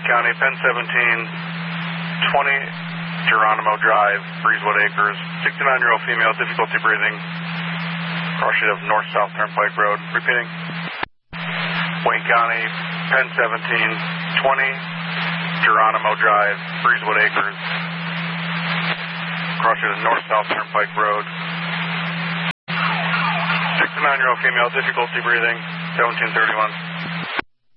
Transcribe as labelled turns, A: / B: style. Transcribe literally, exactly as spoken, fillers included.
A: Wayne County, Penn seventeen, twenty, Geronimo Drive, Breezewood Acres. sixty-nine-year-old female, difficulty breathing. Crossing of North-South Turnpike Road. Repeating. Wayne County, Penn seventeen, twenty, Geronimo Drive, Breezewood Acres. Crossing of North-South Turnpike Road. sixty-nine-year-old female, difficulty breathing, seventeen thirty-one.